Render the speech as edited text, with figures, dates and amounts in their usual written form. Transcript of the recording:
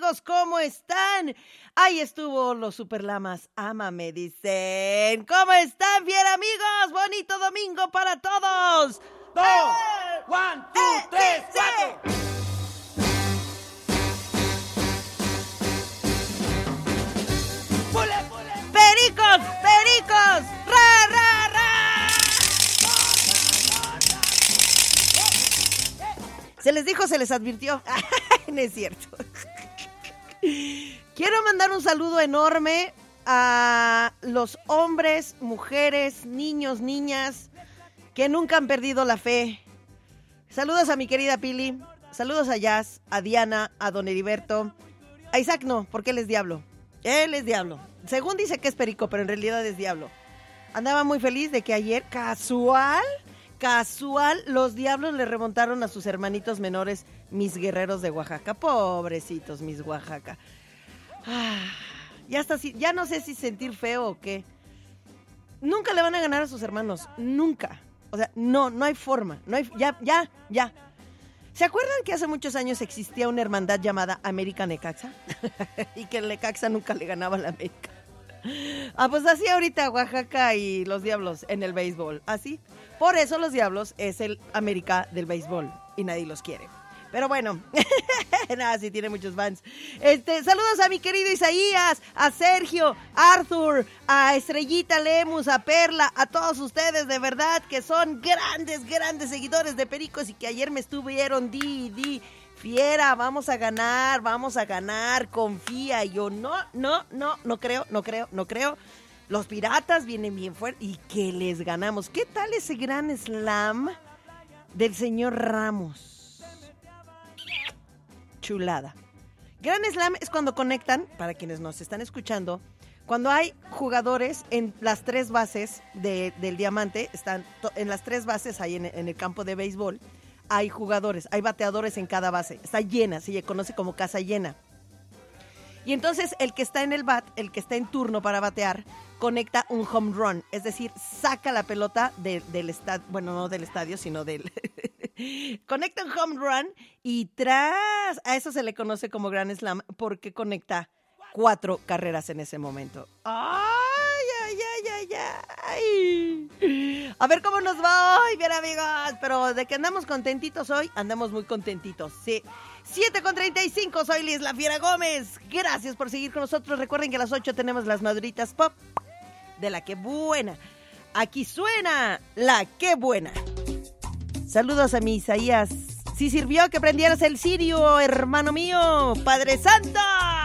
amigos, ¿cómo están? Ahí estuvo los Superlamas, ámame, dicen. ¿Cómo están, bien amigos? Bonito domingo para todos. 2, 1, 2, 3, 4. ¡Pericos! ¡Pericos! ¡Ra, ra, ra! Se les dijo, se les advirtió. No es cierto. Quiero mandar un saludo enorme a los hombres, mujeres, niños, niñas que nunca han perdido la fe. Saludos a mi querida Pili, saludos a Jazz, a Diana, a Don Heriberto. A Isaac no, porque él es diablo. Él es diablo. Según dice que es perico, pero en realidad es diablo. Andaba muy feliz de que ayer, casual, los diablos le remontaron a sus hermanitos menores, mis guerreros de Oaxaca. Pobrecitos, mis Oaxaca. Ya no sé si sentir feo o qué. Nunca le van a ganar a sus hermanos, nunca. O sea, no hay forma. No hay, ya. ¿Se acuerdan que hace muchos años existía una hermandad llamada América Necaxa? Y que el Necaxa nunca le ganaba a la América. Pues así ahorita Oaxaca y los Diablos en el béisbol. Así. Por eso los Diablos es el América del béisbol y nadie los quiere. Pero bueno, nada, sí tiene muchos fans. Saludos a mi querido Isaías, a Sergio, a Arthur, a Estrellita Lemus, a Perla, a todos ustedes, de verdad, que son grandes seguidores de Pericos y que ayer me estuvieron fiera, vamos a ganar, confía. Y yo, no creo. Los Piratas vienen bien fuertes y que les ganamos. ¿Qué tal ese gran slam del señor Ramos? Chulada. Gran slam es cuando conectan, para quienes nos están escuchando, cuando hay jugadores en las tres bases del diamante, están en las tres bases ahí en el campo de béisbol, hay jugadores, hay bateadores en cada base, está llena, se conoce como casa llena. Y entonces el que está en el bat, el que está en turno para batear, conecta un home run, es decir, saca la pelota del estadio, bueno, no del estadio, sino del... Conecta un home run y a eso se le conoce como Grand Slam porque conecta 4 carreras en ese momento. ¡Ay! A ver cómo nos va hoy, bien amigos. Pero de que andamos contentitos hoy, andamos muy contentitos, sí. 7:35, soy Liz La Fiera Gómez. Gracias por seguir con nosotros. Recuerden que a las 8 tenemos las Maduritas Pop de La Qué Buena. Aquí suena La Qué Buena. Saludos a mi Isaías. Sí sirvió que prendieras el cirio, hermano mío. ¡Padre Santo!